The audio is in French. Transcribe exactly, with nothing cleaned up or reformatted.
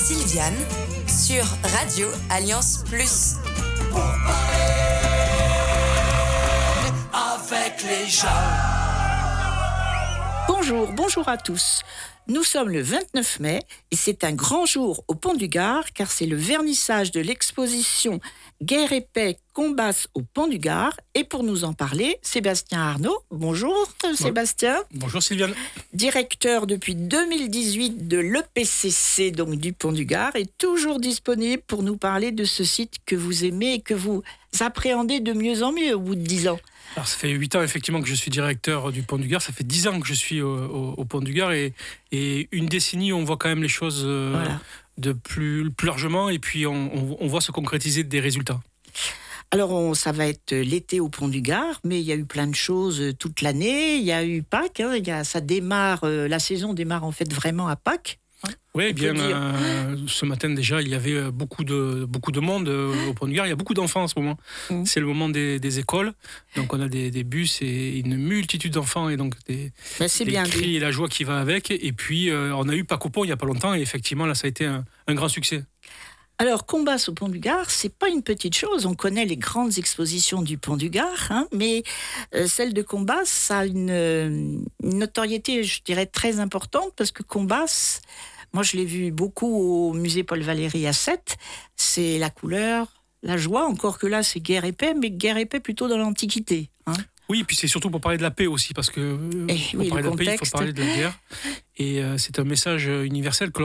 Sylviane sur Radio Alliance Plus. Pour parler avec les gens. Bonjour, bonjour à tous. Nous sommes le vingt-neuf mai et c'est un grand jour au Pont du Gard car c'est le vernissage de l'exposition Guerre et paix, Combas au Pont du Gard. Et pour nous en parler, Sébastien Arnaud. Bonjour Sébastien. Bonjour Sylviane. Directeur depuis deux mille dix-huit de l'E P C C, donc du Pont du Gard, et toujours disponible pour nous parler de ce site que vous aimez et que vous appréhendez de mieux en mieux au bout de dix ans. Alors ça fait huit ans effectivement que je suis directeur du Pont du Gard, ça fait dix ans que je suis au, au, au Pont du Gard et, et une décennie on voit quand même les choses euh, voilà. de plus, plus largement et puis on, on, on voit se concrétiser des résultats. Alors on, ça va être l'été au Pont du Gard, mais il y a eu plein de choses toute l'année, il y a eu Pâques, hein, il y a, ça démarre, euh, la saison démarre en fait vraiment à Pâques. Oui, bien. Euh, ce matin déjà, il y avait beaucoup de beaucoup de monde euh, au Pont du Gard. Il y a beaucoup d'enfants en ce moment. Mmh. C'est le moment des, des écoles, donc on a des, des bus et une multitude d'enfants et donc des, ben c'est des bien cris dit. Et la joie qui va avec. Et puis euh, on a eu Pâques au Pont il y a pas longtemps et effectivement là ça a été un, un grand succès. Alors, Combas au Pont du Gard, c'est pas une petite chose. On connaît les grandes expositions du Pont du Gard, hein, mais euh, celle de Combas, ça a une, une notoriété, je dirais, très importante parce que Combas, moi je l'ai vu beaucoup au musée Paul Valéry à Sète, c'est la couleur, la joie, encore que là c'est guerre et paix, mais guerre et paix plutôt dans l'Antiquité. Hein. Oui, et puis c'est surtout pour parler de la paix aussi, parce que et pour oui, parler de la contexte. paix, il faut parler de la guerre. Et euh, c'est un message universel que l'on